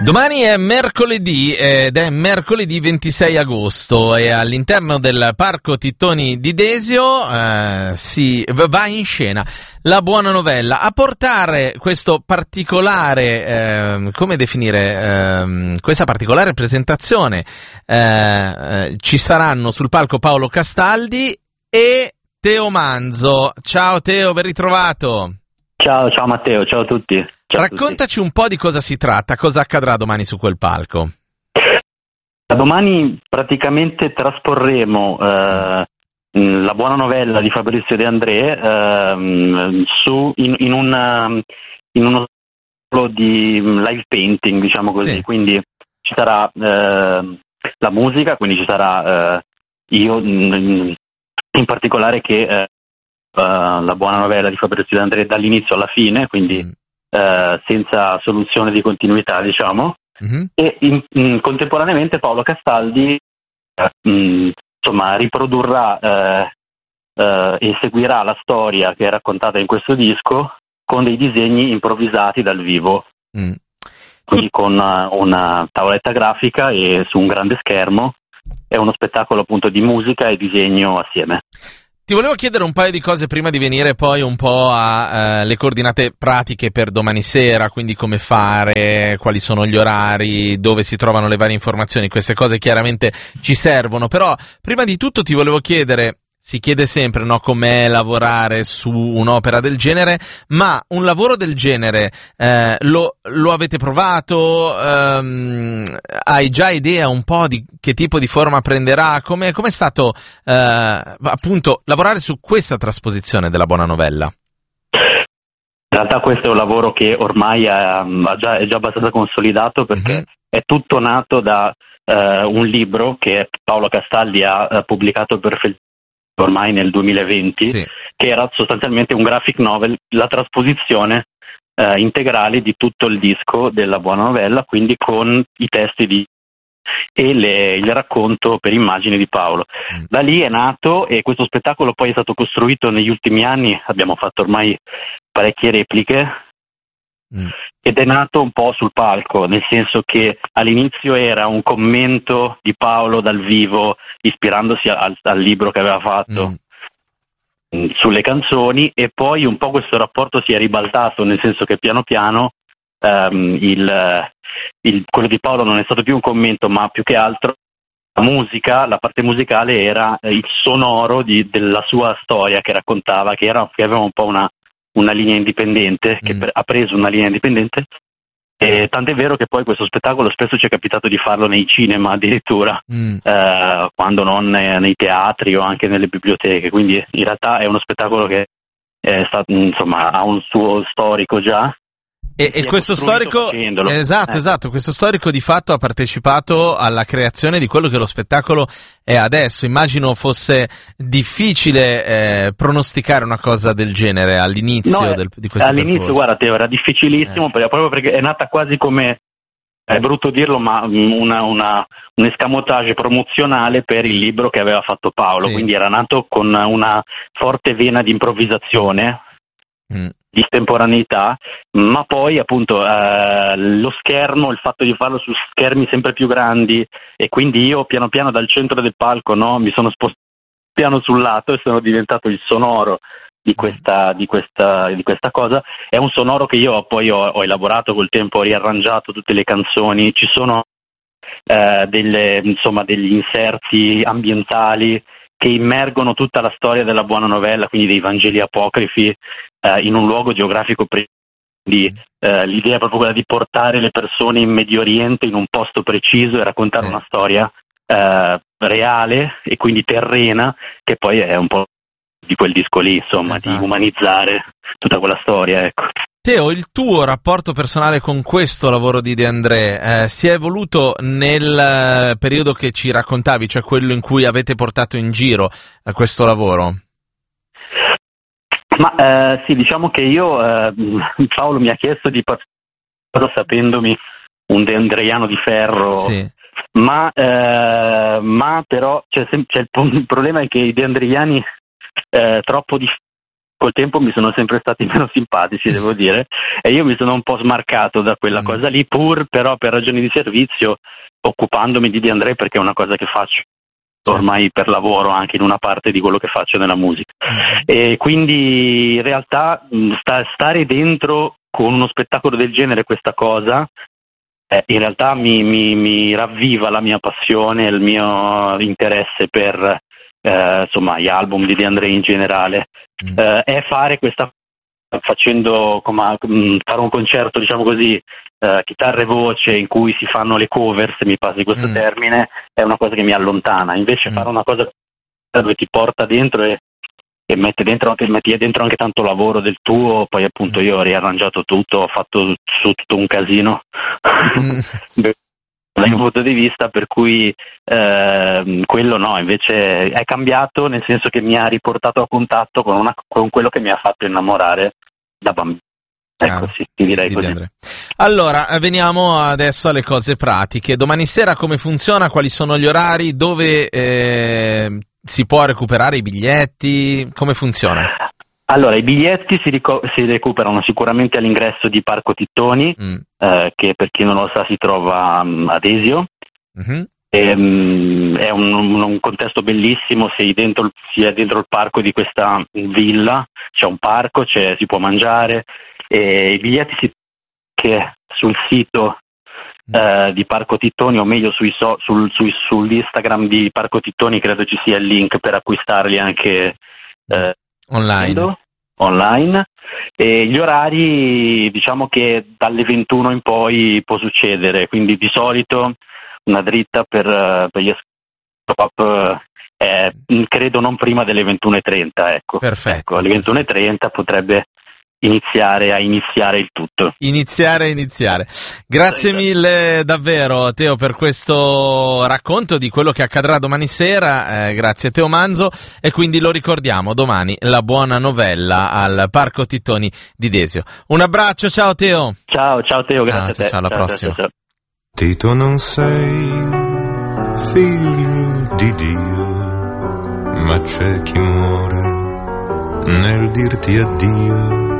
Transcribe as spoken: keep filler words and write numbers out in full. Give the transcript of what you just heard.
Domani è mercoledì ed è mercoledì ventisei agosto e all'interno del Parco Tittoni di Desio eh, si va in scena La Buona Novella. A portare questo particolare, eh, come definire, eh, questa particolare presentazione eh, eh, ci saranno sul palco Paolo Castaldi e Teo Manzo. Ciao Teo, ben ritrovato. Ciao, ciao Matteo, ciao a tutti. Ciao Raccontaci un po' di cosa si tratta, cosa accadrà domani su quel palco. Domani praticamente trasporremo eh, La Buona Novella di Fabrizio De André eh, su, in, in, una, in uno spettacolo di live painting, diciamo così, sì. Quindi ci sarà eh, la musica, quindi ci sarà eh, io in, in particolare che eh, La Buona Novella di Fabrizio De André dall'inizio alla fine, quindi mm. Uh, senza soluzione di continuità, diciamo, mm-hmm. e in, in, contemporaneamente Paolo Castaldi uh, mh, insomma riprodurrà uh, uh, e seguirà la storia che è raccontata in questo disco con dei disegni improvvisati dal vivo, mm. quindi con una, una tavoletta grafica e su un grande schermo. È uno spettacolo appunto di musica e disegno assieme. Ti volevo chiedere un paio di cose prima di venire poi un po' alle eh, coordinate pratiche per domani sera, quindi come fare, quali sono gli orari, dove si trovano le varie informazioni, queste cose chiaramente ci servono, però prima di tutto ti volevo chiedere, si chiede sempre, no, com'è lavorare su un'opera del genere, ma un lavoro del genere eh, lo, lo avete provato? Ehm, hai già idea un po' di che tipo di forma prenderà? Come è stato eh, appunto lavorare su questa trasposizione della Buona Novella? In realtà questo è un lavoro che ormai è, è, già, è già abbastanza consolidato, perché mm-hmm. è tutto nato da uh, un libro che Paolo Castaldi ha uh, pubblicato per Fel- ormai nel duemilaventi, sì. che era sostanzialmente un graphic novel, la trasposizione eh, integrale di tutto il disco della Buona Novella, quindi con i testi di e le, il racconto per immagini di Paolo. Mm. Da lì è nato, e questo spettacolo poi è stato costruito negli ultimi anni, abbiamo fatto ormai parecchie repliche, mm. ed è nato un po' sul palco, nel senso che all'inizio era un commento di Paolo dal vivo, ispirandosi al, al libro che aveva fatto mm. sulle canzoni, e poi un po' questo rapporto si è ribaltato, nel senso che piano piano um, il, il, quello di Paolo non è stato più un commento, ma più che altro la musica, la parte musicale era il sonoro di, della sua storia che raccontava, che, era, che aveva un po' una una linea indipendente, che mm. per, ha preso una linea indipendente, e tant'è vero che poi questo spettacolo spesso ci è capitato di farlo nei cinema addirittura, mm. eh, quando non nei teatri o anche nelle biblioteche, quindi in realtà è uno spettacolo che è stato, insomma, ha un suo storico già. E, e questo storico, esatto, eh. esatto, questo storico di fatto ha partecipato alla creazione di quello che lo spettacolo è adesso. Immagino fosse difficile eh, pronosticare una cosa del genere all'inizio no, del, di questo all'inizio, percorso. Guarda, Teo, era difficilissimo, eh. perché, proprio perché è nata quasi come, è brutto dirlo, ma una, una, un escamotage promozionale per il libro che aveva fatto Paolo, sì. Quindi era nato con una forte vena di improvvisazione, mm. di estemporaneità, ma poi appunto eh, lo schermo, il fatto di farlo su schermi sempre più grandi, e quindi io piano piano dal centro del palco, no, mi sono spostato piano sul lato e sono diventato il sonoro di questa, di questa, di questa cosa. È un sonoro che io poi ho, ho elaborato col tempo, ho riarrangiato tutte le canzoni, ci sono eh, delle, insomma, degli inserti ambientali che immergono tutta la storia della Buona Novella, quindi dei Vangeli apocrifi, eh, in un luogo geografico preciso. Eh, l'idea è proprio quella di portare le persone in Medio Oriente in un posto preciso e raccontare eh. una storia eh, reale e quindi terrena, che poi è un po' di quel disco lì, insomma, esatto. di umanizzare tutta quella storia, ecco. Teo, il tuo rapporto personale con questo lavoro di De André eh, si è evoluto nel eh, periodo che ci raccontavi, cioè quello in cui avete portato in giro eh, questo lavoro? Ma eh, sì, diciamo che io, eh, Paolo mi ha chiesto di partecipare sapendomi un De Andreiano di ferro, sì. ma, eh, ma però c'è sem- c'è il, il problema è che i De Andreiani eh, troppo difficili col tempo mi sono sempre stati meno simpatici, devo dire, e io mi sono un po' smarcato da quella mm. cosa lì, pur però per ragioni di servizio, occupandomi di De André, perché è una cosa che faccio ormai per lavoro anche in una parte di quello che faccio nella musica. Mm. E quindi in realtà sta, stare dentro con uno spettacolo del genere, questa cosa eh, in realtà mi, mi, mi ravviva la mia passione, il mio interesse per eh, insomma gli album di De André in generale. Mm. Eh, è fare questa facendo come, fare un concerto, diciamo così, eh, chitarra e voce, in cui si fanno le cover, se mi passi questo mm. termine, è una cosa che mi allontana. Invece mm. fare una cosa dove ti porta dentro e, e mette dentro anche, metti dentro anche tanto lavoro del tuo, poi appunto mm. io ho riarrangiato tutto, ho fatto su tutto un casino mm. dal mio punto di vista, per cui eh, quello no, invece è cambiato, nel senso che mi ha riportato a contatto con, una, con quello che mi ha fatto innamorare da bambino. Ecco, sì, ti direi così. Allora, veniamo adesso alle cose pratiche. Domani sera come funziona? Quali sono gli orari? Dove eh, si può recuperare i biglietti? Come funziona? Allora, i biglietti si, rico- si recuperano sicuramente all'ingresso di Parco Tittoni, mm. eh, che per chi non lo sa si trova um, ad Esio. Mm-hmm. E, um, è un, un contesto bellissimo, sei dentro, si è dentro il parco di questa villa, c'è un parco, c'è, si può mangiare, e i biglietti si che sul sito eh, di Parco Tittoni, o meglio sui so, sul, sui, sull'Instagram di Parco Tittoni, credo ci sia il link per acquistarli anche eh, online. online. E gli orari, diciamo che dalle ventuno in poi può succedere, quindi di solito una dritta per, per gli stop è credo non prima delle ventuno e trenta, ecco. Perfetto. Ecco, alle ventuno e trenta potrebbe iniziare a iniziare il tutto. Iniziare a iniziare. Grazie esatto. mille davvero Teo per questo racconto di quello che accadrà domani sera, eh, grazie a Teo Manzo, e quindi lo ricordiamo domani la buona novella al Parco Tittoni di Desio. Un abbraccio, ciao Teo. Ciao, ciao Teo, grazie ah, a te. Ciao, alla ciao, prossima. Ciao, ciao. Tito, non sei figlio di Dio, ma c'è chi muore nel dirti addio.